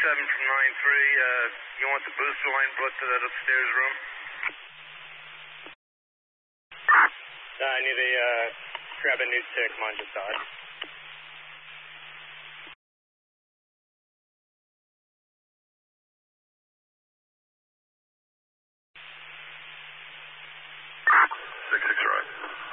from 9-3. You want the booster line brought to that upstairs room? I need to grab a new tick, Manjasar. Six, right.